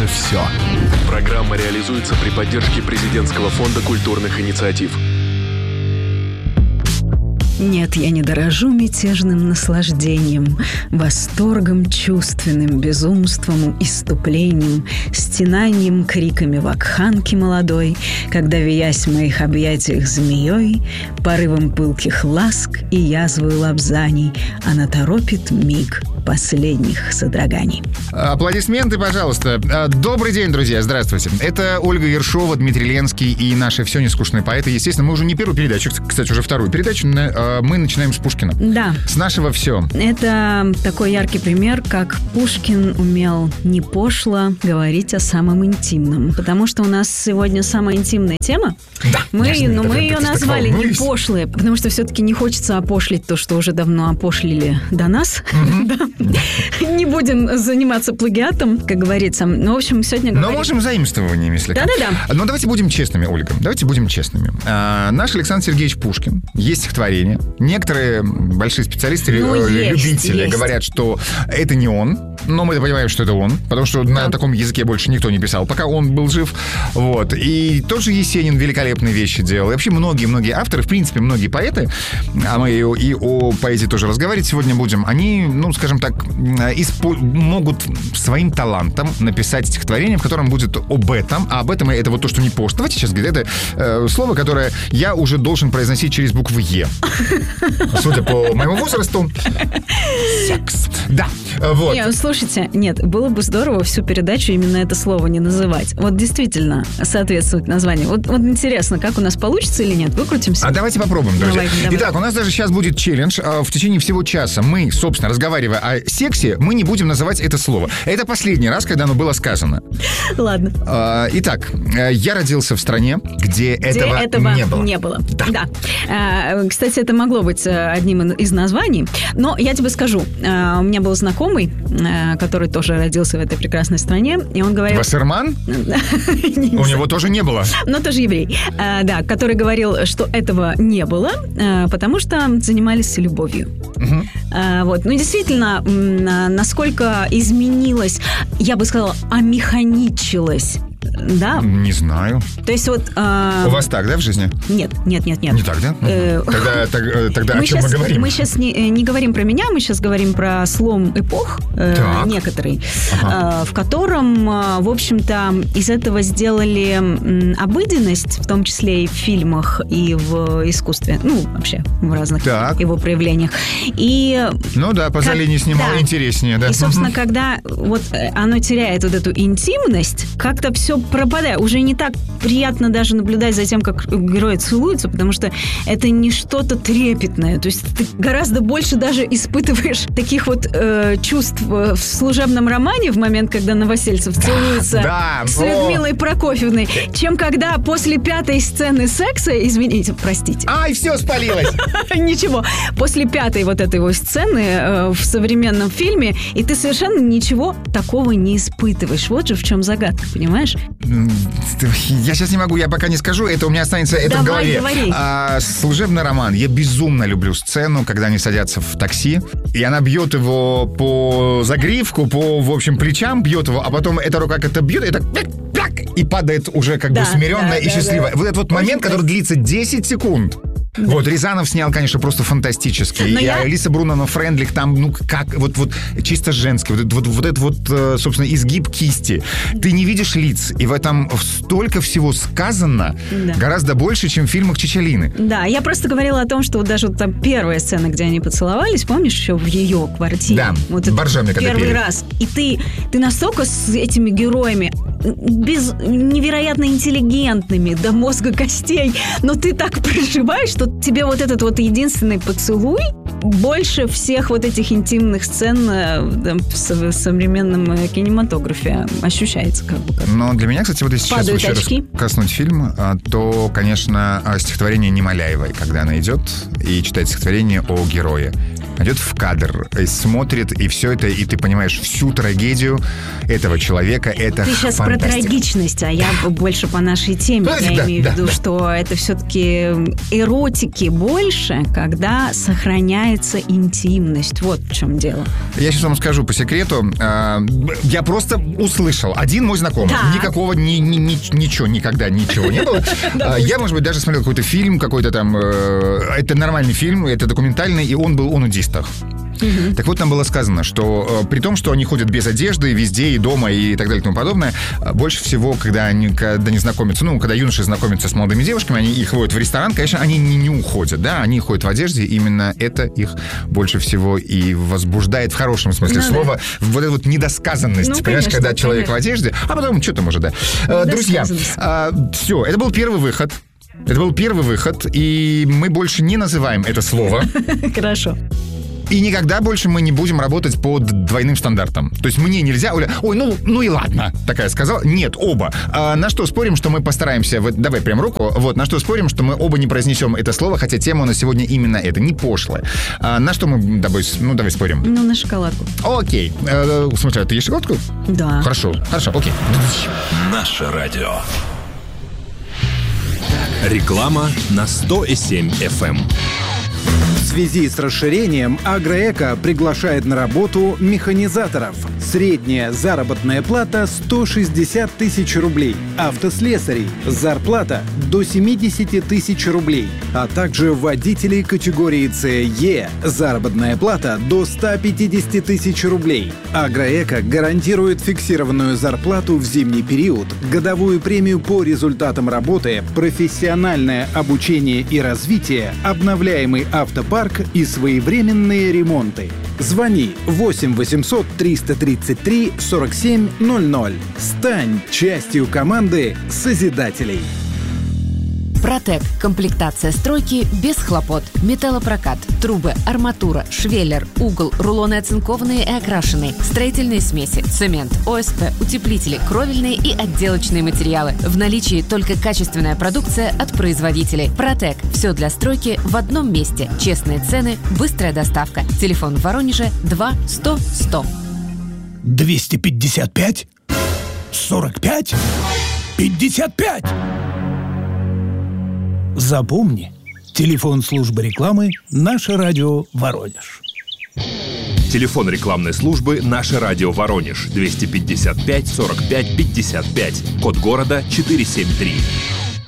уже все. Программа реализуется при поддержке Президентского фонда культурных инициатив. Нет, я не дорожу мятежным наслаждением, восторгом чувственным, безумством, иступлением, стенанием, криками вакханки молодой, когда, виясь в моих объятиях змеей, порывом пылких ласк и язвою лобзаний, она торопит миг последних содроганий. Аплодисменты, пожалуйста. Добрый день, друзья, здравствуйте. Это Ольга Ершова, Дмитрий Ленский и наши все нескучные поэты. Естественно, мы уже не первую передачу, кстати, уже вторую передачу. Мы начинаем с Пушкина. Да. С нашего все. Это такой яркий пример, как Пушкин умел не пошло говорить о самом интимном. Потому что у нас сегодня самая интимная тема. Да. Мы ее назвали не пошлые, потому что все-таки не хочется опошлить то, что уже давно опошлили до нас. Не будем заниматься плагиатом, как говорится. Ну, в общем, сегодня говорим... Но можем заимствованиями, если как. Да-да-да. Но давайте будем честными, Ольга. Давайте будем честными. Наш Александр Сергеевич Пушкин. Есть стихотворение. Некоторые большие специалисты, любители говорят, что это не он. Но мы понимаем, что это он. Потому что на таком языке больше никто не писал, пока он был жив. Вот. И тот же Есенин великолепные вещи делал. И вообще многие авторы, в принципе, многие поэты, а мы и о поэзии тоже разговаривать сегодня будем, они, ну, скажем так, могут своим талантом написать стихотворение, в котором будет об этом, а об этом это вот то, что не пошло. Давайте сейчас говорить, это слово, которое я уже должен произносить через букву «Е». Судя по моему возрасту, секс. Да, вот. Слушайте, нет, было бы здорово всю передачу именно это слово не называть. Вот действительно соответствует названию. Вот интересно, как у нас получится или нет? Выкрутимся? А давайте попробуем, друзья. Давай. Итак, у нас даже сейчас будет челлендж. В течение всего часа мы, собственно, разговаривая о сексе, мы не будем называть это слово. Это последний раз, когда оно было сказано. Ладно. Итак, я родился в стране, где этого не было. Да. Кстати, это могло быть одним из названий. Но я тебе скажу, у меня был знакомый, который тоже родился в этой прекрасной стране, и он говорил... Вассерман? У него тоже не было. Но тоже еврей. Да, который говорил, что этого не было, потому что занимались любовью. Вот. Ну, действительно, насколько изменилось, я бы сказала, амеханичилось. Да? Не знаю. То есть вот... У вас так, да, в жизни? Нет. Не так, да? Тогда о чем мы говорим? Мы сейчас не говорим про меня, мы сейчас говорим про слом эпох некоторый, в котором, в общем-то, из этого сделали обыденность, в том числе и в фильмах, и в искусстве, ну, вообще, в разных его проявлениях. И... Ну да, Пазолини снимал интереснее, да. И, собственно, когда вот оно теряет вот эту интимность, как-то все пропадает. Уже не так приятно даже наблюдать за тем, как герои целуются, потому что это не что-то трепетное. То есть ты гораздо больше даже испытываешь таких вот чувств в служебном романе в момент, когда Новосельцев целуется с Людмилой Прокофьевной, чем когда после 5-й сцены секса, извините, простите. Ай, все спалилось! Ничего. После 5-й вот этой вот сцены в современном фильме, и ты совершенно ничего такого не испытываешь. Вот же в чем загадка, понимаешь? Я сейчас не могу, я пока не скажу, это у меня останется в голове. Служебный роман. Я безумно люблю сцену, когда они садятся в такси, и она бьет его по загривку, по, в общем, плечам бьет его, а потом эта рука как-то бьет, и так и падает уже как бы смиренная и счастливая. Вот этот вот момент, который длится 10 секунд. Вот, Рязанов снял, конечно, просто фантастически. И Алиса Брунона Френдлих там, ну, как, вот чисто женский. Вот этот, собственно, изгиб кисти. Ты не видишь лиц, и в этом столько всего сказано, гораздо больше, чем в фильмах Чичолины. Да, я просто говорила о том, что вот даже вот там первая сцена, где они поцеловались, помнишь, еще в ее квартире? Да, вот боржами, когда первый раз. И ты настолько с этими героями невероятно интеллигентными до мозга костей, но ты так проживаешь, что тебе вот этот вот единственный поцелуй больше всех вот этих интимных сцен в современном кинематографе ощущается как бы. Но для меня, кстати, вот если сейчас еще раз коснуть фильм, то, конечно, стихотворение Немоляевой, когда она идет и читает стихотворение о герое. идет в кадр, и смотрит, и все это, и ты понимаешь всю трагедию этого человека. Это ты сейчас про трагичность, а я больше по нашей теме. Я имею в виду, что это все-таки эротики больше, когда сохраняется интимность. Вот в чем дело. Я сейчас вам скажу по секрету. Я просто услышал. Один мой знакомый. Никакого, ничего, никогда ничего не было. Я, может быть, даже смотрел какой-то фильм, какой-то там... Это нормальный фильм, это документальный, и он был о нудистах. Так вот, там было сказано, что при том, что они ходят без одежды везде, и дома, и так далее, и тому подобное, больше всего, когда не знакомятся, когда юноши знакомятся с молодыми девушками, они их водят в ресторан, конечно, они не уходят, да, они ходят в одежде, именно это их больше всего и возбуждает в хорошем смысле слова, вот эту вот недосказанность, понимаешь, когда человек в одежде, а потом что там уже, да. Друзья, все, это был первый выход. Это был первый выход, и мы больше не называем это слово. Хорошо. И никогда больше мы не будем работать по двойным стандартам. То есть мне нельзя... Оля, ой, ну и ладно, такая сказала. Нет, оба. На что спорим, что мы постараемся... Давай прям руку. Вот, на что спорим, что мы оба не произнесем это слово, хотя тема у нас сегодня именно это, не пошлая. На что мы... давай спорим. На шоколадку. Окей. В смысле, ты ешь шоколадку? Да. Хорошо, окей. Наше радио. Реклама на 100,7 FM. В связи с расширением «Агроэко» приглашает на работу механизаторов. Средняя заработная плата – 160 тысяч рублей. Автослесарей – зарплата до 70 тысяч рублей. А также водителей категории СЕ – заработная плата до 150 тысяч рублей. «Агроэко» гарантирует фиксированную зарплату в зимний период, годовую премию по результатам работы, профессиональное обучение и развитие, обновляемый автопарк и своевременные ремонты. Звони 8 800 333 47 00. Стань частью команды созидателей. Протек. Комплектация стройки без хлопот. Металлопрокат, трубы, арматура, швеллер, угол, рулоны оцинкованные и окрашенные, строительные смеси, цемент, ОСП, утеплители, кровельные и отделочные материалы. В наличии только качественная продукция от производителей. Протек. Все для стройки в одном месте. Честные цены, быстрая доставка. Телефон в Воронеже 2 100 100. 255 45 55. Запомни, телефон службы рекламы «Наше радио Воронеж». Телефон рекламной службы «Наше радио Воронеж» 255 45 55. Код города 473.